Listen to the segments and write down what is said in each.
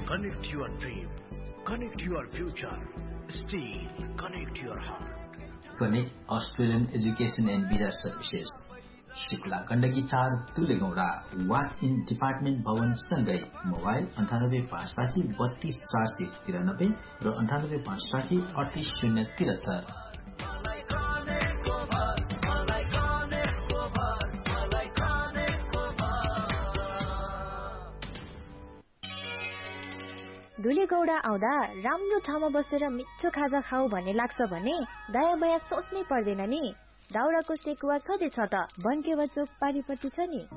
Connect your dream. Connect your future. Steel. Connect your heart. Connect Australian Education and Visa Services. Shukla Gandaki 4 तुलेगौडा walk in department भवन सँगै mobile 9856323493 र 9856388073। धुलेगौडा आउँदा राम्रो ठाउँमा बसेर मिठो खाजा खाऊ भन्ने लाग्छ भने दायाँ बायाँ सोच्नै पर्दैन नि। दाउराको सेकुवा छँदै छ त बनकेवा चोक पारिपट्टि छ नि।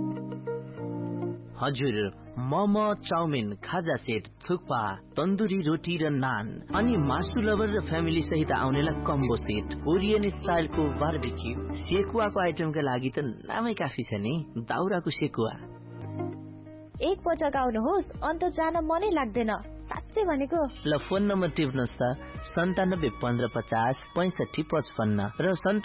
हजुर, मोमो, चाउमिन, खाजा सेट, थुक्पा, तन्दुरी रोटी र नान अनि मासु लभर र फ्यामिली सहित आउनेलाई कम्बो सेट, कोरियन स्टाइलको बारबिक्यू। सेकुवाको आइटमका लागि त नामै काफी छ नि, दाउराको सेकुवा। एक पटक आउनुहोस्, अन्त जान मनै लाग्दैन, साच्चै भनेको। ल फोन नम्बर टिप्नुहोस् त 9715506555 र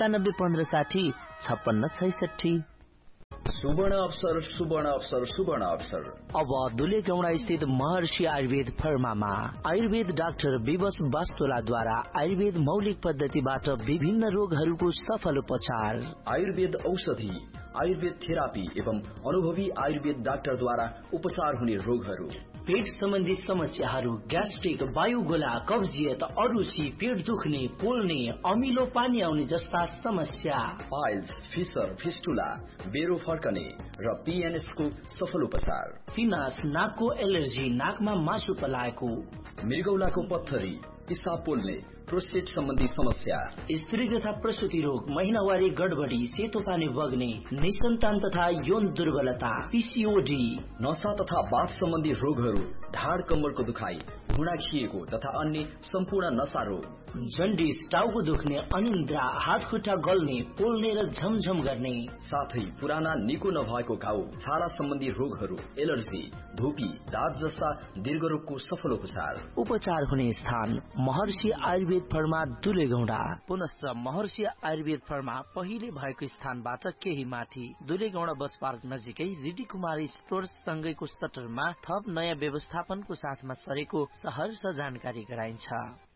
9715605666। सुवर्ण अवसर, सुवर्ण अवसर, सुवर्ण अवसर। अब दुलेगौडा स्थित महर्षि आयुर्वेद फर्मामा आयुर्वेद डाक्टर विवश वास्तोलाद्वारा आयुर्वेद मौलिक पद्धतिबाट विभिन्न रोगहरूको सफल उपचार। आयुर्वेद औषधि, आयुर्वेद थेरापी एवं अनुभवी आयुर्वेद डाक्टरद्वारा उपचार हुने रोगहरू, पेट सम्बन्धी समस्याहरू, ग्यास्ट्रिक, वायुगोला, कब्जियत, अरुची, पेट दुख्ने, पोल्ने, अमिलो पानी आउने जस्ता समस्या, पाइल्स, फिसर, फिस्टुला, बेरो फर्कने र PNS को सफल उपचार, फिनास, नाकको एलर्जी, नाकमा मासु पलाएको, मृगौलाको पत्थरी, पिसाब पोल्ने, प्रोस्टेट सम्बन्धी समस्या, स्त्री तथा प्रसूति रोग, महिनावारी गडबडी, सेतो पानी बग्ने, निसन्तान तथा यौन दुर्बलता, PCOD, नसा तथा बाथ सम्बन्धी रोगहरू, ढाड कम्मरको दुखाइ, घुँडा खिएको तथा अन्य सम्पूर्ण नसा रोग, जन्डिस, टाउको दुख्ने, अनिन्द्रा, हात खुट्टा गल्ने, पोल्ने र झमझम गर्ने, साथै पुराना निको नभएको घाउ, छाला सम्बन्धी रोगहरू, एलर्जी, धुपी, दाँत जस्ता दीर्घ रोगको सफल उपचार हुने स्थान महर्षि आयुर्वेद फर्मा दुलेगौडा। पुनश्च महर्षि आयुर्वेद फर्मा पहिले भएको स्थानबाट केही माथि दुलेगौडा बस पार्क नजिकै रिडी कुमारी स्टोर्स सँगैको सटरमा थप नयाँ व्यवस्थापनको साथमा सरेको सहर्ष जानकारी गराइन्छ।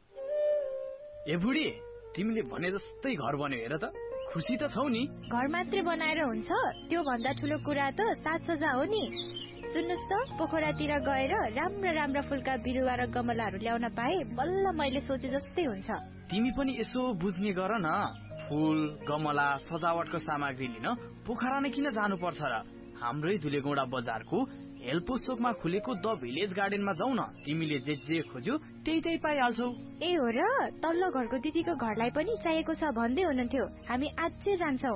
ए बुढी, तिमीले भने जस्तै घर बन्यो हेर त, खुसी त छौ नि? घर मात्रै बनाएर हुन्छ? त्यो भन्दा ठुलो कुरा त साजसज्जा हो नि। सुन्नुस् त, पोखरातिर गएर राम्रा राम्रा फुलका बिरुवा र गमलाहरू ल्याउन पाए बल्ल मैले सोचे जस्तै हुन्छ। तिमी पनि यसो बुझ्ने गर न, फुल, गमला, सजावटको सामग्री लिन पोखरा नै किन जानु पर्छ र? हाम्रै दुलेगौडा बजारको हेल्पोस चोकमा खुलेको द भिलेज गार्डनमा जाऊ न, तिमीले जे खोज्यौ त्यही पाइहाल्छौ। ए हो र, तल्लो घरको दिदीको घरलाई पनि चाहिएको छ भन्दै हुनुहुन्थ्यो, हामी आजै जान्छौ।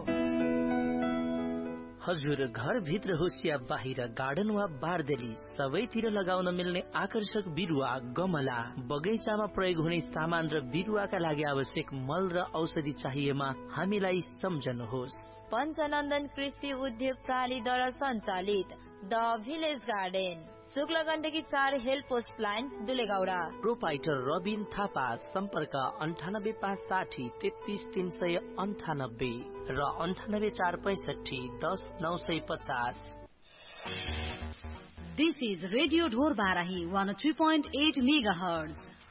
हजुर, घर भित्र होस् या बाहिर, गार्डन वा बारदेली, सबैतिर लगाउन मिल्ने आकर्षक बिरुवा, गमला, बगैँचामा प्रयोग हुने सामान र बिरुवाका लागि आवश्यक मल र औषधि चाहिएमा हामीलाई सम्झनुहोस्। पञ्चनन्दन कृषि उद्योग प्रणालीद्वारा सञ्चालित the village garden, Shukla Gandaki 4 help post line, दुलेगौडा। Proprietor Rabin Thapa, सम्पर्क 9857333998 र 9845610950। This is Radio Dhor Barahi 103.8 MHz.